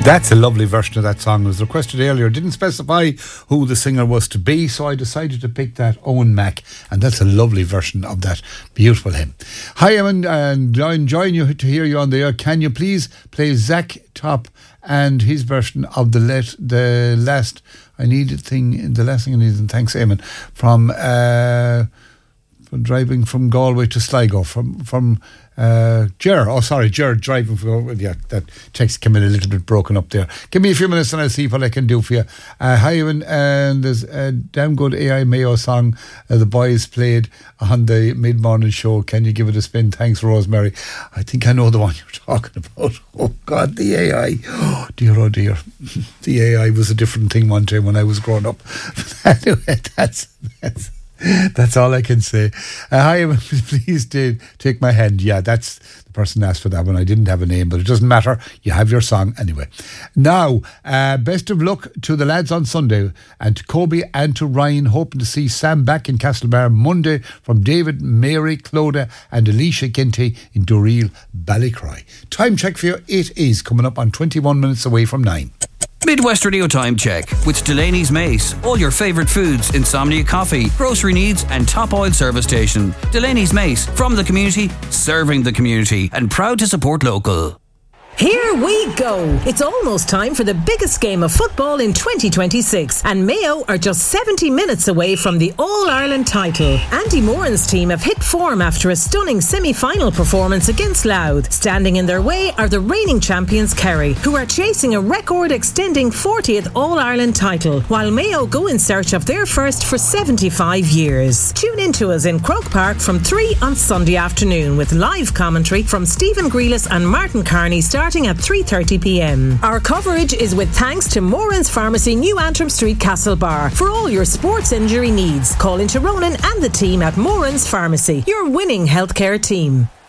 That's a lovely version of that song. It was requested earlier. Didn't specify who the singer was to be, so I decided to pick that, Owen Mack, and that's a lovely version of that beautiful hymn. Hi, Eamon, and I'm enjoying to hear you on the air. Can you please play Zach Top and his version of the last thing I need, and thanks, Eamon, from driving from Galway to Sligo, from Jared driving from, yeah, that text came in a little bit broken up there. Give me a few minutes and I'll see what I can do for you. Hi, Ewan, and there's a damn good AI Mayo song the boys played on the mid-morning show. Can you give it a spin? Thanks, Rosemary. I think I know the one you're talking about. Oh God, the AI. Oh dear. The AI was a different thing one time when I was growing up. Anyway, that's all I can say. Hi, please take my hand. Yeah, that's the person asked for that one. I didn't have a name, but it doesn't matter. You have your song anyway. Now, best of luck to the lads on Sunday, and to Kobe and to Ryan. Hoping to see Sam back in Castlebar Monday, from David, Mary, Clodagh and Alicia Ginty in Doreel, Ballycry. Time check for you. It is coming up on 21 minutes away from 9. Midwest Radio Time Check with Delaney's Mace. All your favourite foods, insomnia coffee, grocery needs and top oil service station. Delaney's Mace, from the community, serving the community, and proud to support local. Here we go. It's almost time for the biggest game of football in 2026, and Mayo are just 70 minutes away from the All-Ireland title. Andy Moran's team have hit form after a stunning semi-final performance against Louth. Standing in their way are the reigning champions Kerry, who are chasing a record-extending 40th All-Ireland title, while Mayo go in search of their first for 75 years. Tune in to us in Croke Park from 3 on Sunday afternoon, with live commentary from Stephen Grealis and Martin Carney starting at 3:30pm. Our coverage is with thanks to Moran's Pharmacy, New Antrim Street, Castlebar. For all your sports injury needs, call into Ronan and the team at Moran's Pharmacy, your winning healthcare team.